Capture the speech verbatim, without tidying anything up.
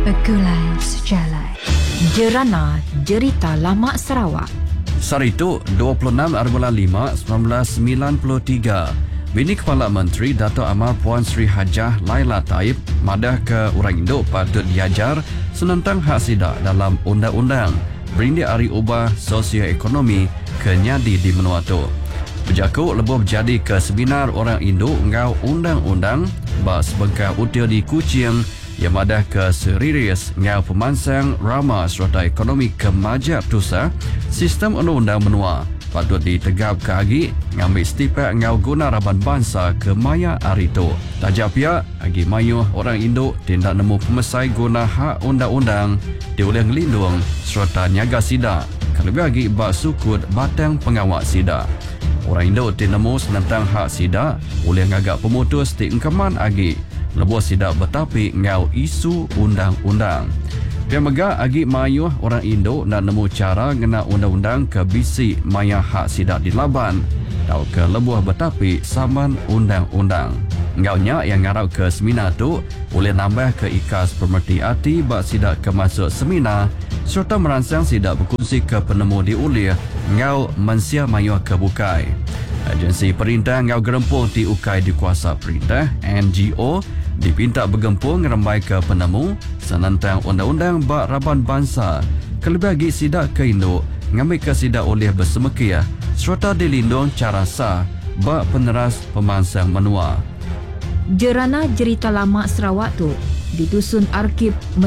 Begulai Sejalai. Jerana Jerita Lama Sarawak. Saritu dua puluh enam bulan lima seribu sembilan ratus sembilan puluh tiga. Bini Kepala Menteri Dato' Amar Puan Sri Hajah Laila Taib madah ke orang Indo patut diajar senentang hak sidak dalam undang-undang berindik hari ubah sosioekonomi ke nyadi di Menua tu. Berjakuk lebuh berjadi ke seminar orang Indo ngau undang-undang bak sebengkau util di Kuching yang madah ke serius ngau pemansang rama serta ekonomi kemajak tusa sistem undang-undang menua patut ditegap ke agi ngambil stipek ngau guna raban bangsa ke maya hari tu. Tajak pihak agi mayuh orang Indo tindak nemu pemesai guna hak undang-undang dioleh ngelindung serta nyaga sidak kalebih agi bak sukut batang pengawal sidak. Orang Indo tinemu senentang hak sidak oleh ngagak pemutus di engkeman agi lebuh sidak bertapi ngau isu undang-undang. Pihak megah agi mayuh orang Indo nak nemu cara ngena undang-undang ke bisi maya hak sidak di laban tau ke lebuh bertapi saman undang-undang. Ngaunya yang ngarau ke seminar tu boleh nambah ke ikas pemerti hati bak sidak ke masuk seminar serta merangsang sidak berkongsi ke penemu diulir ngau mensia mayuh ke bukai. Agensi perintah ngau gerempung di ukai dikuasa perintah N G O dipinta bergempur ngerembai ke penemu senentang undang-undang bak raban bangsa kelebih lagi sidak ke Indo ngambil ke sidak oleh bersemekiah serta dilindung cara sah bak peneras pemansang menua. Jerana Jerita Lama Sarawak tu ditusun arkib